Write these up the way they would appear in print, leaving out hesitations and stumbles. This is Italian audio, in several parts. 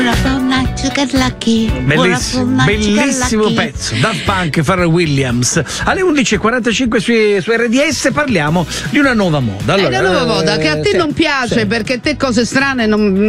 Bellissimo pezzo, Daft Punk, Pharrell Williams. Alle 11.45 su RDS parliamo di una nuova moda. Allora, una nuova moda che a te non piace, perché te cose strane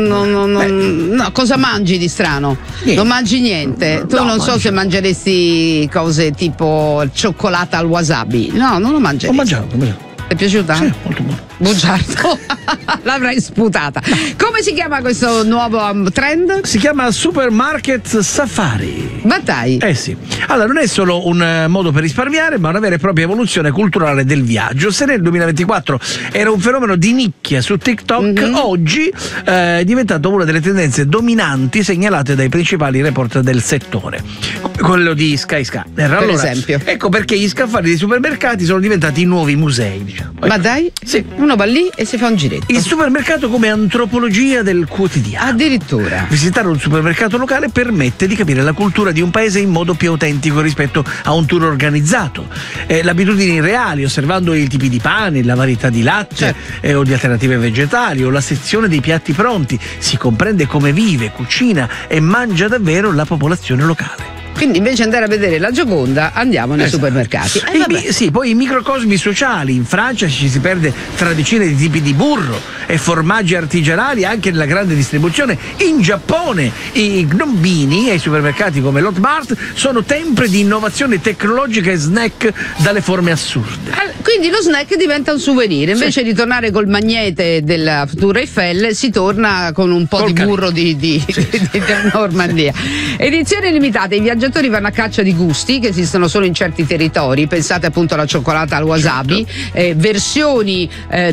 no, cosa mangi di strano? Niente. Non mangi niente. Tu non so se mangeresti cose tipo cioccolata al wasabi. No, non lo mangeresti. Ho mangiato. Ti è piaciuta? Sì, molto buono. Bugiardo. L'avrai sputata. Come si chiama questo nuovo trend? Si chiama Supermarket Safari. Ma dai. Sì. Allora, non è solo un modo per risparmiare, ma una vera e propria evoluzione culturale del viaggio. Se nel 2024 era un fenomeno di nicchia su TikTok, oggi è diventato una delle tendenze dominanti segnalate dai principali report del settore, come quello di Sky Scanner. Per esempio. Ecco perché gli scaffali dei supermercati sono diventati i nuovi musei, diciamo. Ma dai? Sì. Uno va lì e si fa un giretto. Il supermercato come antropologia del quotidiano. Addirittura. Visitare un supermercato locale permette di capire la cultura di un paese in modo più autentico rispetto a un tour organizzato. Le abitudini reali, osservando i tipi di pane, la varietà di latte o di alternative vegetali o la sezione dei piatti pronti. Si comprende come vive, cucina e mangia davvero la popolazione locale. Quindi invece di andare a vedere la Gioconda andiamo nei supermercati. Sì, poi i microcosmi sociali. In Francia ci si perde tra decine di tipi di burro e formaggi artigianali anche nella grande distribuzione. In Giappone i gnombini ai supermercati come Lot Mart sono templi di innovazione tecnologica e snack dalle forme assurde. Quindi lo snack diventa un souvenir. Invece di tornare col magnete della Tour Eiffel si torna con un po' di burro di Normandia. Edizione limitata. I viaggiatori vanno a caccia di gusti che esistono solo in certi territori. Pensate appunto alla cioccolata al wasabi, versioni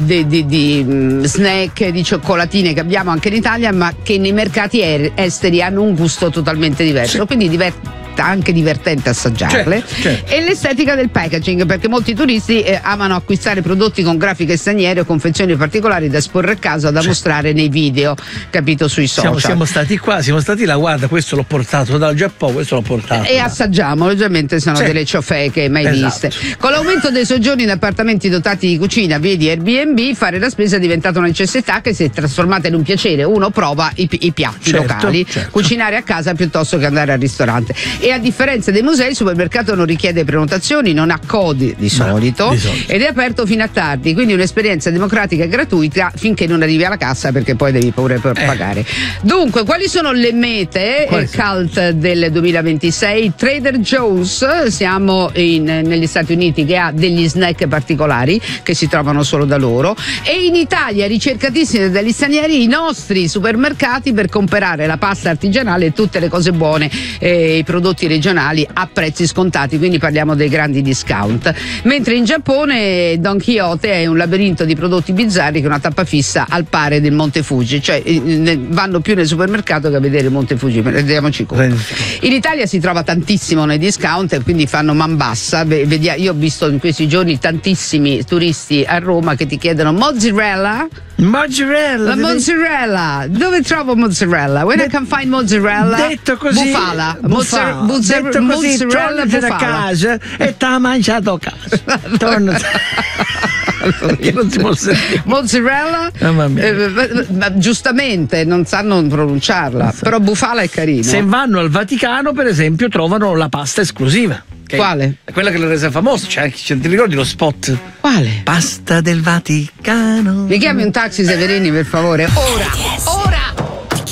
di snack, di cioccolatine che abbiamo anche in Italia, ma che nei mercati esteri hanno un gusto totalmente diverso. Quindi anche divertente assaggiarle. Certo. E l'estetica del packaging, perché molti turisti amano acquistare prodotti con grafiche straniere o confezioni particolari da esporre a casa, da mostrare nei video, capito, sui social. Siamo stati qua, siamo stati là, guarda, questo l'ho portato dal Giappone, questo l'ho portato e assaggiamo, ovviamente sono delle ciofeche mai viste. Con l'aumento dei soggiorni in appartamenti dotati di cucina, vedi Airbnb, fare la spesa è diventata una necessità che si è trasformata in un piacere. Uno prova i piatti locali, cucinare a casa piuttosto che andare al ristorante. E a differenza dei musei, il supermercato non richiede prenotazioni, non ha codi di solito ed è aperto fino a tardi, quindi un'esperienza democratica e gratuita finché non arrivi alla cassa, perché poi devi pure pagare. Dunque, quali sono le mete cult del 2026? Trader Joe's, siamo negli Stati Uniti, che ha degli snack particolari che si trovano solo da loro, e in Italia ricercatissimi dagli stranieri i nostri supermercati per comprare la pasta artigianale e tutte le cose buone, i prodotti regionali a prezzi scontati, quindi parliamo dei grandi discount. Mentre in Giappone Don Quixote è un labirinto di prodotti bizzarri che è una tappa fissa al pari del Monte Fuji, cioè vanno più nel supermercato che a vedere il Monte Fuji, rendiamoci conto. In Italia si trova tantissimo nei discount, quindi fanno man bassa. Io ho visto in questi giorni tantissimi turisti a Roma che ti chiedono mozzarella. La mozzarella, dove trovo mozzarella? When I can find mozzarella? Detto così, bufala. Detto così, mozzarella a casa e t'ha mangiato a casa. Che non si può sentire. Mozzarella, ma giustamente non sanno pronunciarla, però bufala è carino. Se vanno al Vaticano, per esempio, trovano la pasta esclusiva. Quale? È quella che l'ha resa famosa, ti ricordi lo spot? Quale? Pasta del Vaticano. Mi chiami un taxi, Severini, per favore. Ora.